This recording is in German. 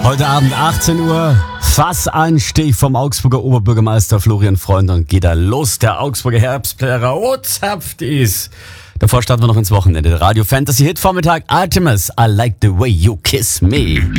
Heute Abend 18 Uhr, Fassanstich vom Augsburger Oberbürgermeister Florian Freund und geht da los. Der Augsburger Herbstplärrer zapft ist. Davor starten wir noch ins Wochenende. Radio Fantasy Hit Vormittag, Artemis, I like the way you kiss me.